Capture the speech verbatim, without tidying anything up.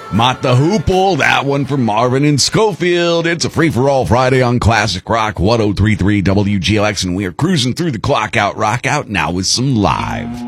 Mott the Hoople, that one from Marvin and Schofield. It's a free-for-all Friday on Classic Rock one oh three point three W G L X, and we are cruising through the clock out, rock out now with some live.